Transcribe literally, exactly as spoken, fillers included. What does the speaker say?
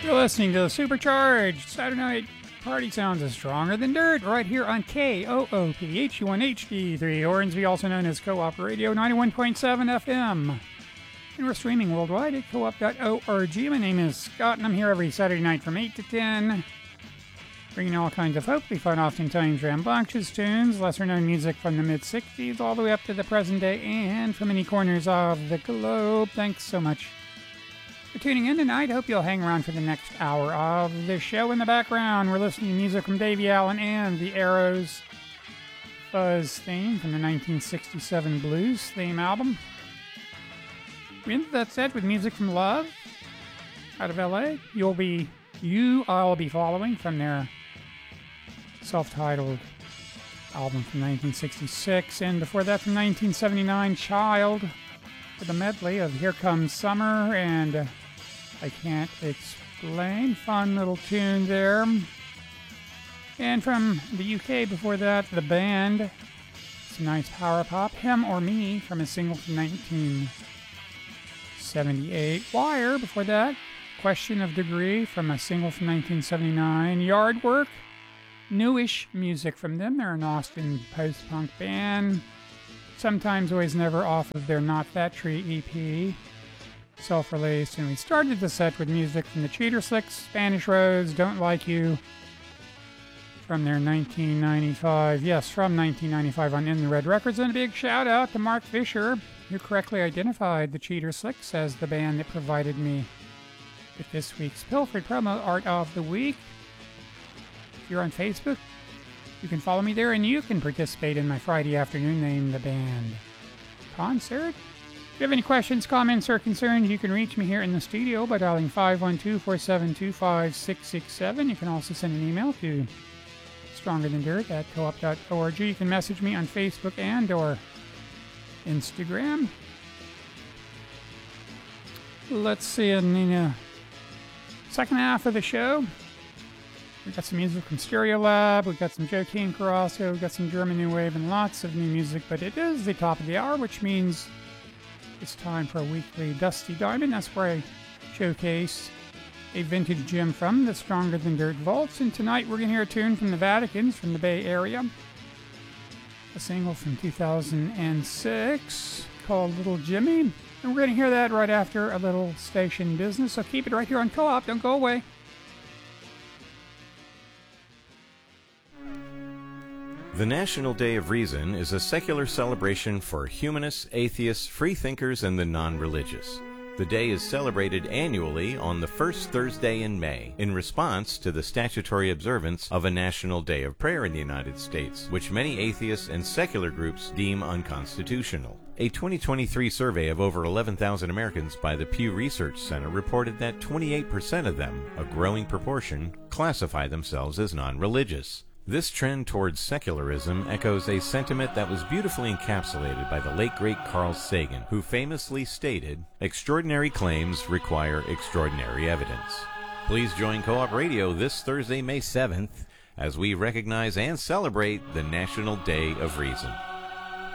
You're listening to the Supercharged Saturday Night Party Sounds is Stronger Than Dirt right here on K O O P H U one H D three Hornsby, also known as Co-op Radio ninety-one point seven F M. And we're streaming worldwide at co op dot org. My name is Scott, and I'm here every Saturday night from eight to ten, bringing all kinds of hopefully fun, oftentimes rambunctious tunes, lesser-known music from the mid-sixties all the way up to the present day and from many corners of the globe. Thanks so much for tuning in tonight. Hope you'll hang around for the next hour of the show. In the background, we're listening to music from Davey Allen and the Arrows Fuzz theme from the nineteen sixty-seven Blues theme album. We ended that set with music from Love out of L A. You'll be, you, I'll be following from their self-titled album from nineteen sixty-six. And before that, from nineteen seventy-nine, Child, with a medley of Here Comes Summer and uh, I Can't Explain. Fun little tune there. And from the U K before that, The Band, some nice power pop, Him or Me, from a single from nineteen seventy-eight. Wire before that, Question of Degree, from a single from nineteen seventy-nine. Yardwork, newish music from them. They're an Austin post-punk band. Sometimes, Always, Never, off of their Not That Tree E P, self-released. And we started the set with music from the Cheater Slicks, Spanish Rose, Don't Like You, from their nineteen ninety-five, yes, from nineteen ninety-five on In the Red Records. And a big shout out to Mark Fisher, who correctly identified the Cheater Slicks as the band that provided me with this week's Pilford Promo Art of the Week. If you're on Facebook, you can follow me there, and you can participate in my Friday afternoon Name the Band concert. If you have any questions, comments, or concerns, you can reach me here in the studio by dialing five one two, four seven two, five six six seven. You can also send an email to stronger than dirt at co op dot org. You can message me on Facebook and or Instagram. Let's see, in the uh, second half of the show, we got some music from Stereolab, we got some Joaquin Carrasco, we got some German New Wave, and lots of new music. But it is the top of the hour, which means it's time for a weekly Dusty Diamond. That's where I showcase a vintage gem from the Stronger Than Dirt vaults. And tonight we're going to hear a tune from the Vaticans from the Bay Area, a single from two thousand six called Little Jimmy. And we're going to hear that right after a little station business. So keep it right here on Co-op. Don't go away. The National Day of Reason is a secular celebration for humanists, atheists, freethinkers, and the non-religious. The day is celebrated annually on the first Thursday in May in response to the statutory observance of a National Day of Prayer in the United States, which many atheists and secular groups deem unconstitutional. A twenty twenty-three survey of over eleven thousand Americans by the Pew Research Center reported that twenty-eight percent of them, a growing proportion, classify themselves as non-religious. This trend towards secularism echoes a sentiment that was beautifully encapsulated by the late great Carl Sagan, who famously stated, "Extraordinary claims require extraordinary evidence." Please join Co-op Radio this Thursday, May seventh, as we recognize and celebrate the National Day of Reason.